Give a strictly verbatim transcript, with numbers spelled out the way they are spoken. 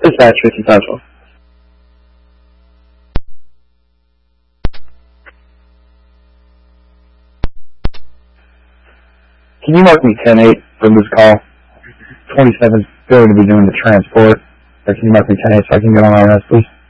Dispatch fifty-five twelve. Can you mark me ten eight from this call? twenty-seven is going to be doing the transport. Or can you mark me ten eight so I can get on our rest, please?